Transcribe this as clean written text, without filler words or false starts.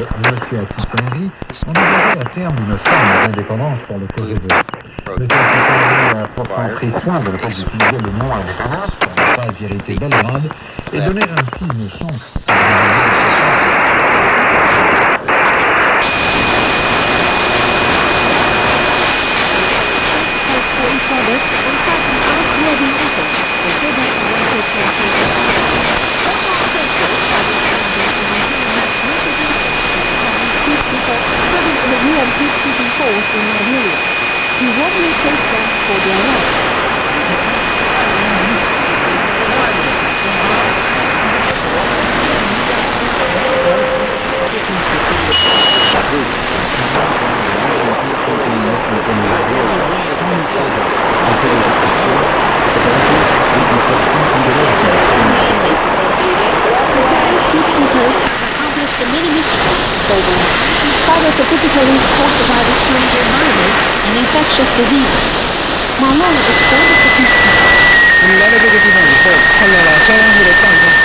monsieur Attitonri envisageait à terme une forme d'indépendance pour le Kosovo. Le Attitonri a pourtant pris soin de ne pas utiliser le mot indépendance pour ne pas irriter Belgrade et donner ainsi une chance He warmly thanked them for their help. Particularly caused by the change environment and infectious diseases. 马龙 extended the peace. 我们来到这个地方以后，看到了消防队的战争。